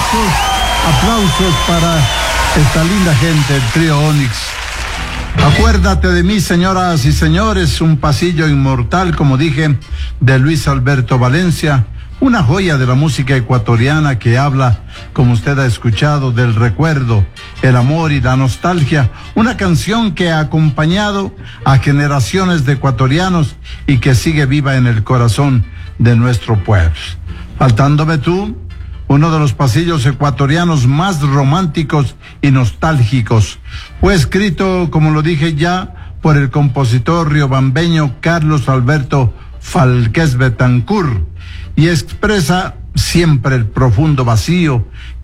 Aplausos para esta linda gente, el trío Onix. Acuérdate de mí, señoras y señores, un pasillo inmortal, como dije, de Luis Alberto Valencia, una joya de la música ecuatoriana que habla, como usted ha escuchado, del recuerdo, el amor y la nostalgia, una canción que ha acompañado a generaciones de ecuatorianos y que sigue viva en el corazón de nuestro pueblo. Faltándome tú, uno de los pasillos ecuatorianos más románticos y nostálgicos. Fue escrito, como lo dije ya, por el compositor riobambeño Carlos Alberto Falqués Betancur y expresa siempre el profundo vacío